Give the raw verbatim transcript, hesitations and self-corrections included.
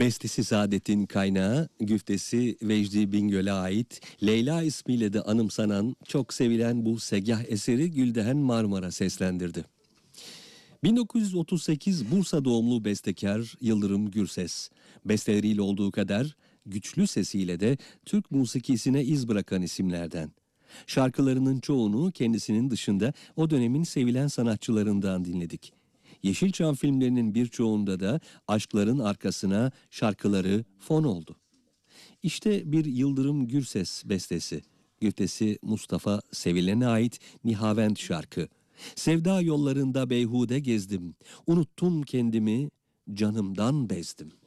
Bestesi Saadet'in kaynağı, güftesi Vecdi Bingöl'e ait, Leyla ismiyle de anımsanan, çok sevilen bu segah eseri Gülden Marmara seslendirdi. bin dokuz yüz otuz sekiz Bursa doğumlu bestekar Yıldırım Gürses, besteleriyle olduğu kadar güçlü sesiyle de Türk musikisine iz bırakan isimlerden. Şarkılarının çoğunu kendisinin dışında o dönemin sevilen sanatçılarından dinledik. Yeşilçam filmlerinin birçoğunda da aşkların arkasına şarkıları fon oldu. İşte bir Yıldırım Gürses bestesi. Güftesi Mustafa Sevilen'e ait Nihavend şarkı. Sevda yollarında beyhude gezdim. Unuttum kendimi, canımdan bezdim.